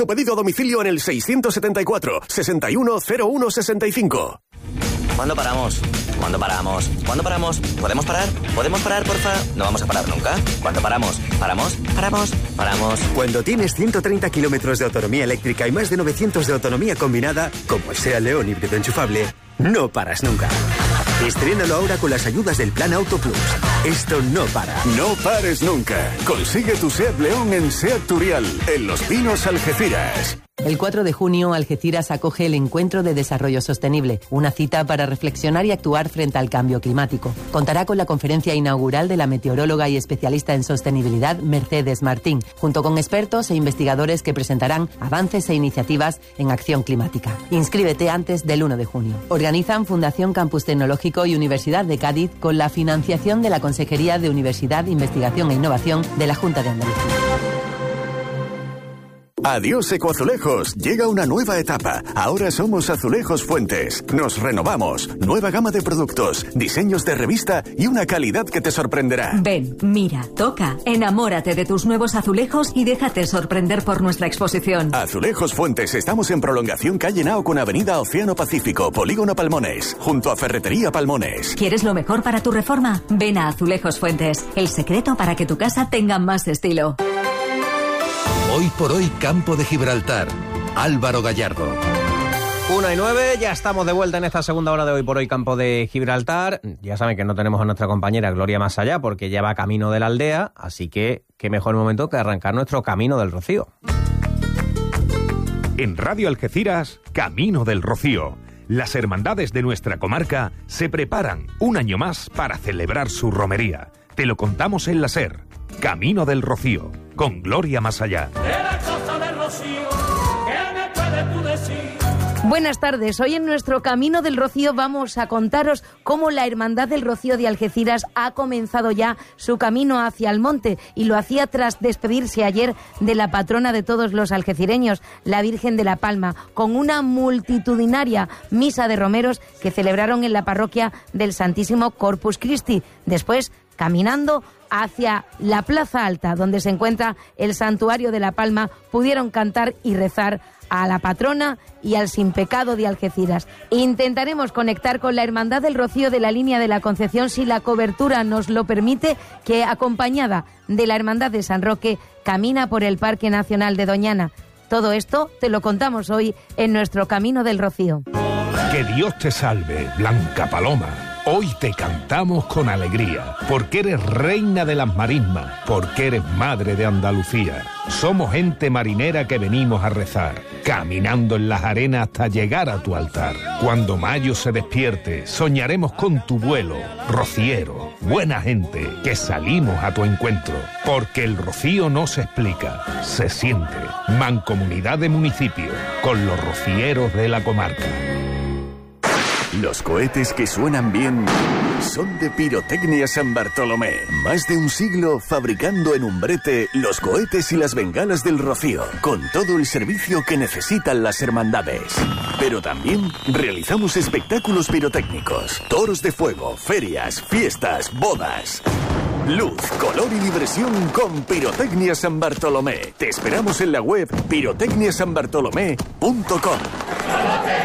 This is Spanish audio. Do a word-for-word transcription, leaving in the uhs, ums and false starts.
tu pedido a domicilio en el seiscientos setenta y cuatro, sesenta y uno, cero uno sesenta y cinco. ¿Cuándo paramos? ¿Cuándo paramos? ¿Cuándo paramos? ¿Podemos parar? ¿Podemos parar, porfa? No vamos a parar nunca. ¿Cuándo paramos? ¿Paramos? ¿Paramos? ¿Paramos? Cuando tienes ciento treinta kilómetros de autonomía eléctrica y más de novecientos de autonomía combinada, como el SEAT León híbrido enchufable, no paras nunca. Estrénalo ahora con las ayudas del Plan Auto Plus. Esto no para. No pares nunca. Consigue tu SEAT León en SEAT Turial, en Los Pinos, Algeciras. El cuatro de junio, Algeciras acoge el Encuentro de Desarrollo Sostenible, una cita para reflexionar y actuar frente al cambio climático. Contará con la conferencia inaugural de la meteoróloga y especialista en sostenibilidad Mercedes Martín, junto con expertos e investigadores que presentarán avances e iniciativas en acción climática. Inscríbete antes del uno de junio. Organizan Fundación Campus Tecnológico y Universidad de Cádiz con la financiación de la Consejería de Universidad, Investigación e Innovación de la Junta de Andalucía. Adiós Ecoazulejos, llega una nueva etapa. Ahora somos Azulejos Fuentes. Nos renovamos, nueva gama de productos, diseños de revista y una calidad que te sorprenderá. Ven, mira, toca, enamórate de tus nuevos azulejos y déjate sorprender por nuestra exposición. Azulejos Fuentes, estamos en prolongación calle Nao con avenida Océano Pacífico, Polígono Palmones, junto a Ferretería Palmones. ¿Quieres lo mejor para tu reforma? Ven a Azulejos Fuentes, el secreto para que tu casa tenga más estilo. Hoy por hoy, Campo de Gibraltar. Álvaro Gallardo. Una y nueve, ya estamos de vuelta en esta segunda hora de Hoy por Hoy, Campo de Gibraltar. Ya saben que no tenemos a nuestra compañera Gloria más allá porque ya va camino de la aldea, así que qué mejor momento que arrancar nuestro Camino del Rocío. En Radio Algeciras, Camino del Rocío. Las hermandades de nuestra comarca se preparan un año más para celebrar su romería. Te lo contamos en la SER. Camino del Rocío, con Gloria más allá. Buenas tardes. Hoy en nuestro Camino del Rocío vamos a contaros cómo la Hermandad del Rocío de Algeciras ha comenzado ya su camino hacia el monte y lo hacía tras despedirse ayer de la patrona de todos los algecireños, la Virgen de la Palma, con una multitudinaria misa de romeros que celebraron en la parroquia del Santísimo Corpus Christi. Después, caminando hacia la Plaza Alta, donde se encuentra el Santuario de la Palma, pudieron cantar y rezar a la patrona y al sin pecado de Algeciras. Intentaremos conectar con la Hermandad del Rocío de la Línea de la Concepción, si la cobertura nos lo permite, que acompañada de la Hermandad de San Roque camina por el Parque Nacional de Doñana. Todo esto te lo contamos hoy en nuestro Camino del Rocío. Que Dios te salve, Blanca Paloma. Hoy te cantamos con alegría, porque eres reina de las marismas, porque eres madre de Andalucía. Somos gente marinera que venimos a rezar, caminando en las arenas hasta llegar a tu altar. Cuando mayo se despierte, soñaremos con tu vuelo, rociero, buena gente, que salimos a tu encuentro. Porque el rocío no se explica, se siente. Mancomunidad de municipios, con los rocieros de la comarca. Los cohetes que suenan bien son de Pirotecnia San Bartolomé. Más de un siglo fabricando en Umbrete los cohetes y las bengalas del Rocío, con todo el servicio que necesitan las hermandades. Pero también realizamos espectáculos pirotécnicos, toros de fuego, ferias, fiestas, bodas. Luz, color y diversión con Pirotecnia San Bartolomé. Te esperamos en la web pirotecnia san bartolomé punto com.